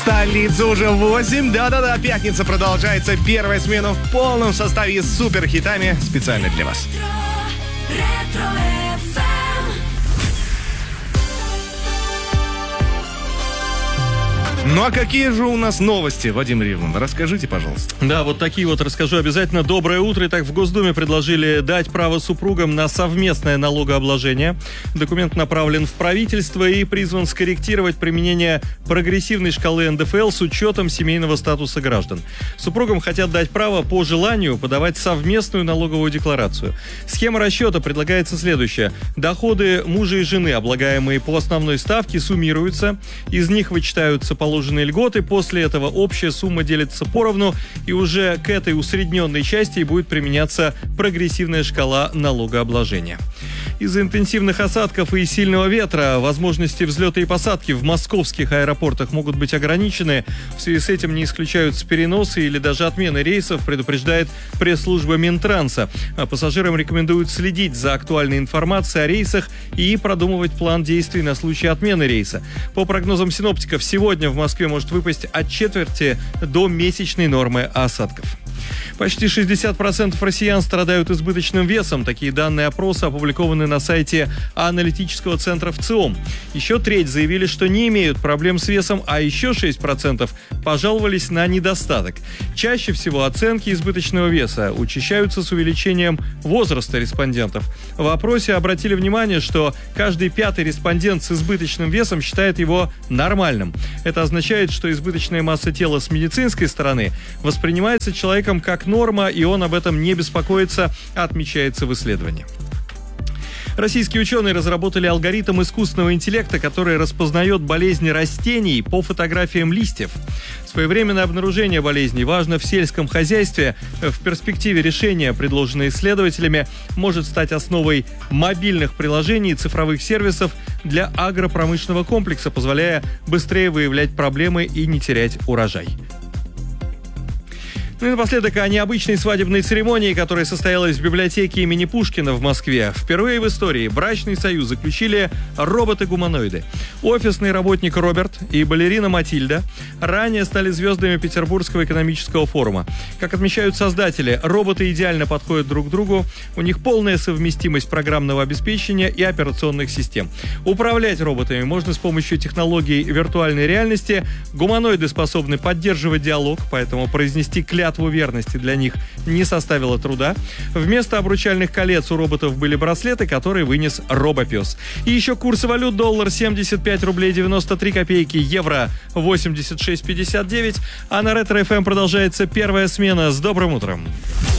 Столица уже 8. Да-да-да, пятница продолжается. Первая смена в полном составе с суперхитами специально для вас. Ну а какие же у нас новости, Вадим Ривлин? Расскажите, пожалуйста. Да, вот такие вот расскажу обязательно. Доброе утро. Итак, в Госдуме предложили дать право супругам на совместное налогообложение. Документ направлен в правительство и призван скорректировать применение прогрессивной шкалы НДФЛ с учетом семейного статуса граждан. Супругам хотят дать право по желанию подавать совместную налоговую декларацию. Схема расчета предлагается следующая. Доходы мужа и жены, облагаемые по основной ставке, суммируются. Из них вычитаются положенные льготы. После этого общая сумма делится поровну, и уже к этой усредненной части будет применяться прогрессивная шкала налогообложения. Из-за интенсивных осадков и сильного ветра возможности взлета и посадки в московских аэропортах могут быть ограничены. В связи с этим не исключаются переносы или даже отмены рейсов, предупреждает пресс-служба Минтранса. Пассажирам рекомендуют следить за актуальной информацией о рейсах и продумывать план действий на случай отмены рейса. По прогнозам синоптиков, сегодня в Москве может выпасть от четверти до месячной нормы осадков. Почти 60% россиян страдают избыточным весом. Такие данные опроса опубликованы на сайте аналитического центра ВЦИОМ. Еще треть заявили, что не имеют проблем с весом, а еще 6% пожаловались на недостаток. Чаще всего оценки избыточного веса учащаются с увеличением возраста респондентов. В опросе обратили внимание, что каждый пятый респондент с избыточным весом считает его нормальным. Это означает, что избыточная масса тела с медицинской стороны воспринимается человеком как норма, и он об этом не беспокоится, отмечается в исследовании. Российские ученые разработали алгоритм искусственного интеллекта, который распознает болезни растений по фотографиям листьев. Своевременное обнаружение болезней важно в сельском хозяйстве. В перспективе решения, предложенное исследователями, может стать основой мобильных приложений и цифровых сервисов для агропромышленного комплекса, позволяя быстрее выявлять проблемы и не терять урожай. Ну и напоследок о необычной свадебной церемонии, которая состоялась в библиотеке имени Пушкина в Москве. Впервые в истории брачный союз заключили роботы-гуманоиды. Офисный работник Роберт и балерина Матильда ранее стали звездами Петербургского экономического форума. Как отмечают создатели, роботы идеально подходят друг к другу, у них полная совместимость программного обеспечения и операционных систем. Управлять роботами можно с помощью технологий виртуальной реальности. Гуманоиды способны поддерживать диалог, поэтому произнести клятву верности для них не составило труда. Вместо обручальных колец у роботов были браслеты, которые вынес робопес. И еще курсы валют: доллар 75 рублей 93 копейки, евро 86,59. А на Ретро-ФМ продолжается первая смена. С добрым утром!